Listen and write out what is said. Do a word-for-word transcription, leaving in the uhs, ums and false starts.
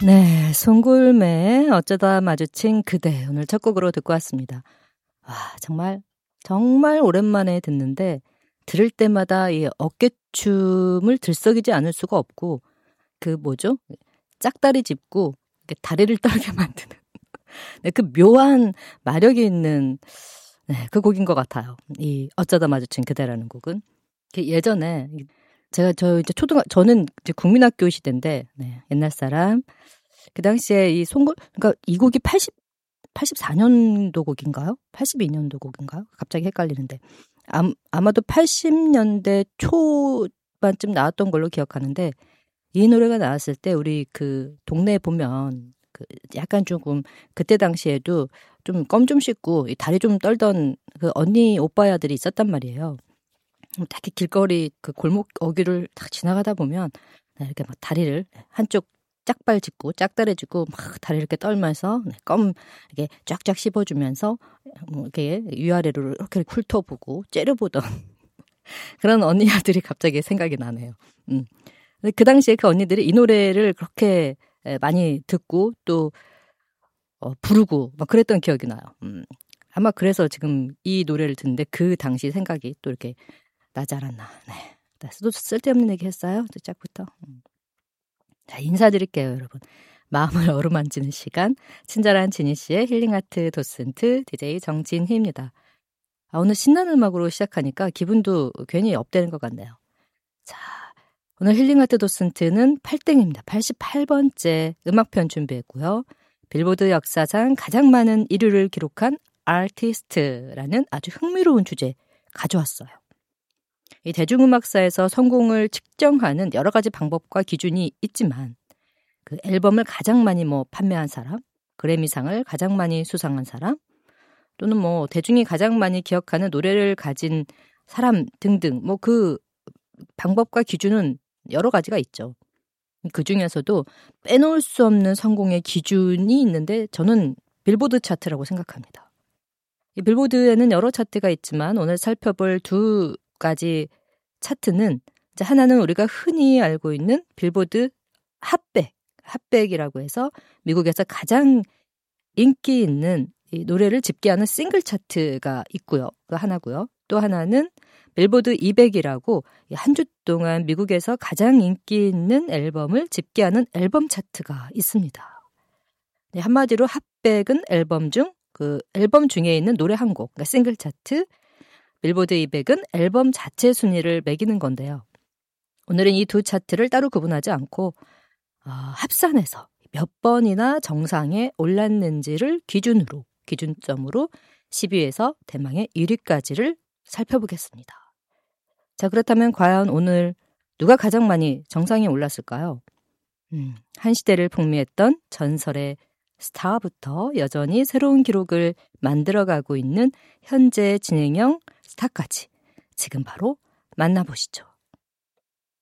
네, 송골매의 어쩌다 마주친 그대 오늘 첫 곡으로 듣고 왔습니다. 와, 정말 정말 오랜만에 듣는데 들을 때마다 이 어깨춤을 들썩이지 않을 수가 없고 그 뭐죠? 짝다리 짚고 이렇게 다리를 떨게 만드는 네, 그 묘한 마력이 있는 네, 그 곡인 것 같아요. 이 어쩌다 마주친 그대라는 곡은 예전에 제가 저 이제 초등학 저는 이제 국민학교 시대인데 네, 옛날 사람 그 당시에 이 송골 그러니까 이 곡이 팔십 팔십사 년도 곡인가요? 팔십이 년도 곡인가요? 갑자기 헷갈리는데 아, 아마도 팔십 년대 초반쯤 나왔던 걸로 기억하는데 이 노래가 나왔을 때 우리 그 동네에 보면 그 약간 조금 그때 당시에도 좀 껌 좀 씻고 다리 좀 떨던 그 언니 오빠야들이 있었단 말이에요. 딱 길거리 그 골목 어귀를 딱 지나가다 보면 이렇게 막 다리를 한쪽 짝발 짚고 짝다리 짚고 막 다리 이렇게 떨면서 껌 이렇게 쫙쫙 씹어주면서 뭐 이렇게 위아래로 이렇게 훑어보고 째려보던 그런 언니 아들이 갑자기 생각이 나네요. 음. 그 당시에 그 언니들이 이 노래를 그렇게 많이 듣고 또 어, 부르고 막 그랬던 기억이 나요. 음. 아마 그래서 지금 이 노래를 듣는데 그 당시 생각이 또 이렇게 나지 않았나. 네. 또 쓸데없는 얘기 했어요. 시작부터. 음. 자, 인사드릴게요, 여러분. 마음을 어루만지는 시간. 친절한 지니 씨의 힐링아트 도슨트 디제이 정진희입니다. 아, 오늘 신나는 음악으로 시작하니까 기분도 괜히 업되는 것 같네요. 자, 오늘 힐링아트 도슨트는 팔 등입니다. 팔십팔 번째 음악편 준비했고요. 빌보드 역사상 가장 많은 일 위를 기록한 아티스트라는 아주 흥미로운 주제 가져왔어요. 이 대중음악사에서 성공을 측정하는 여러 가지 방법과 기준이 있지만 그 앨범을 가장 많이 뭐 판매한 사람, 그래미상을 가장 많이 수상한 사람, 또는 뭐 대중이 가장 많이 기억하는 노래를 가진 사람 등등 뭐 그 방법과 기준은 여러 가지가 있죠. 그 중에서도 빼놓을 수 없는 성공의 기준이 있는데 저는 빌보드 차트라고 생각합니다. 이 빌보드에는 여러 차트가 있지만 오늘 살펴볼 두 가지 차트는 이제 하나는 우리가 흔히 알고 있는 빌보드 핫백, 핫백이라고 해서 미국에서 가장 인기 있는 이 노래를 집계하는 싱글 차트가 있고요. 그 하나고요. 또 하나는 빌보드 이백이라고 한 주 동안 미국에서 가장 인기 있는 앨범을 집계하는 앨범 차트가 있습니다. 네, 한마디로 핫백은 앨범 중 그 앨범 중에 있는 노래 한 곡, 그러니까 싱글 차트. 빌보드 이백은 앨범 자체 순위를 매기는 건데요. 오늘은 이 두 차트를 따로 구분하지 않고 어, 합산해서 몇 번이나 정상에 올랐는지를 기준으로, 기준점으로 십 위에서 대망의 일 위까지를 살펴보겠습니다. 자, 그렇다면 과연 오늘 누가 가장 많이 정상에 올랐을까요? 음, 한 시대를 풍미했던 전설의 스타부터 여전히 새로운 기록을 만들어가고 있는 현재 진행형 스타까지 지금 바로 만나보시죠.